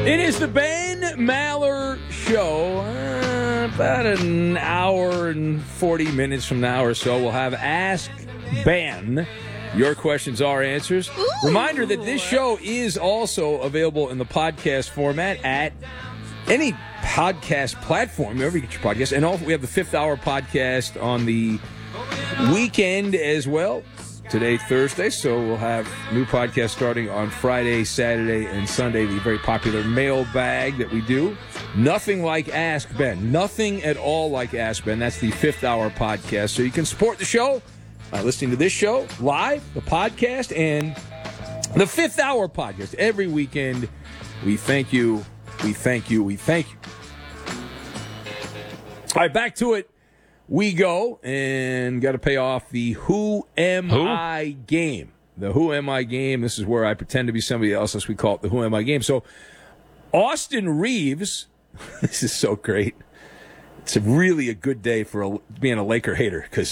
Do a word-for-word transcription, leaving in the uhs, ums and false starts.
It is the Ben Maller Show. Uh, about an hour and forty minutes from now or so, we'll have Ask Ben. Your questions, our answers. Ooh. Reminder that this show is also available in the podcast format at any podcast platform, wherever you get your podcast. And also, we have the Fifth Hour podcast on the weekend as well. Today, Thursday, so we'll have new podcasts starting on Friday, Saturday, and Sunday. The very popular mailbag that we do. Nothing like Ask Ben. Nothing at all like Ask Ben. That's the Fifth Hour podcast. So you can support the show by listening to this show live, the podcast, and the Fifth Hour podcast every weekend. We thank you. We thank you. We thank you. All right, back to it. We go and got to pay off the Who Am Who? I game. The Who Am I game. This is where I pretend to be somebody else, as we call it the Who Am I game. So Austin Reeves, this is so great. It's a really a good day for a, being a Laker hater because